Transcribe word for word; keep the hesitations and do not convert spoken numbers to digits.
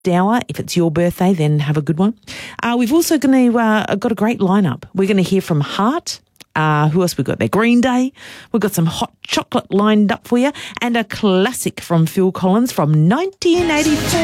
hour. If it's your birthday, then have a good one. Uh, we've also going to uh, got a great lineup. We're going to hear from Heart. Uh, who else we got there? Green Day. We've got some hot chocolate lined up for you, and a classic from Phil Collins from nineteen eighty-four.